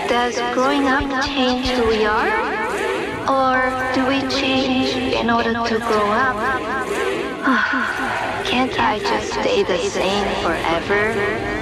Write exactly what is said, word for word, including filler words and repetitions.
does growing up change who we are? Or do we change in order to grow up? Can't I just stay the same forever?